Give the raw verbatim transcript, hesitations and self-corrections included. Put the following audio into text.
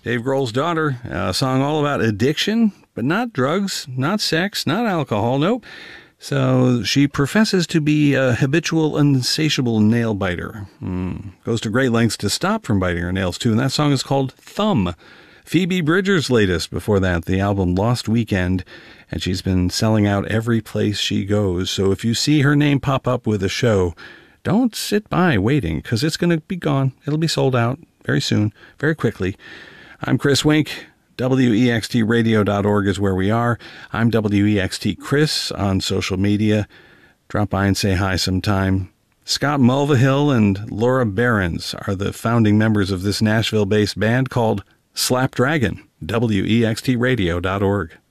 Dave Grohl's Daughter, a song all about addiction, but not drugs, not sex, not alcohol, nope. So she professes to be a habitual, insatiable nail biter. Mm. Goes to great lengths to stop from biting her nails, too, and that song is called Thumb. Phoebe Bridgers' latest before that, the album Lost Weekend, and she's been selling out every place she goes. So if you see her name pop up with a show, don't sit by waiting, because it's going to be gone. It'll be sold out very soon, very quickly. I'm Chris Wink. W E X T radio dot org is where we are. I'm W E X T Chris on social media. Drop by and say hi sometime. Scott Mulvihill and Laura Behrens are the founding members of this Nashville-based band called Slap Dragon. W E X T radio dot org.